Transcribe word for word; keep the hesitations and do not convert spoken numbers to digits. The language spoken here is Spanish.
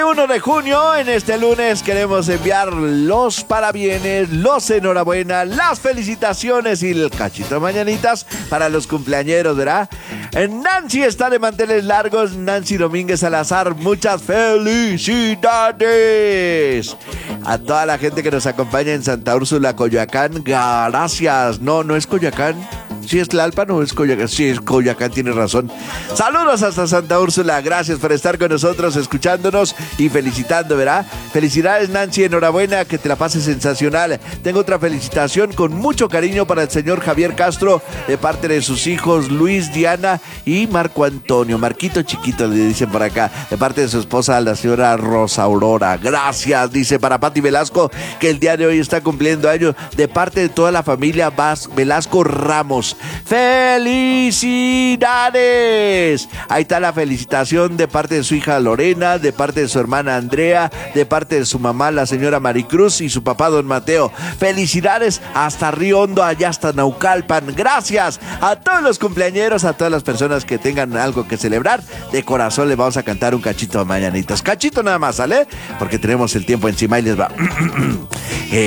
primero de junio, en este lunes, queremos enviar los parabienes, los enhorabuena, las felicitaciones y el cachito de mañanitas para los cumpleañeros, ¿verdad? Nancy está de manteles largos, Nancy Domínguez Salazar, muchas felicidades. A toda la gente que nos acompaña en Santa Úrsula, Coyoacán, gracias. No, no es Coyoacán. ¿Sí es Tlalpan o es Coyoacán? Sí, es Coyoacán, tiene razón. Saludos hasta Santa Úrsula, gracias por estar con nosotros, escuchándonos y felicitando, ¿verdad? Felicidades, Nancy, enhorabuena, que te la pases sensacional. Tengo otra felicitación con mucho cariño para el señor Javier Castro, de parte de sus hijos Luis, Diana y Marco Antonio. Marquito chiquito, le dicen por acá, de parte de su esposa, la señora Rosa Aurora. Gracias, dice para Pati Velasco, que el día de hoy está cumpliendo años, de parte de toda la familia Velasco Ramos. ¡Felicidades! Ahí está la felicitación de parte de su hija Lorena, de parte de su hermana Andrea, de parte de su mamá, la señora Maricruz, y su papá, don Mateo. Felicidades hasta Río Hondo, allá hasta Naucalpan. Gracias a todos los cumpleañeros, a todas las personas que tengan algo que celebrar. De corazón les vamos a cantar un cachito de mañanitas. Cachito nada más, ¿sale? Porque tenemos el tiempo encima y les va...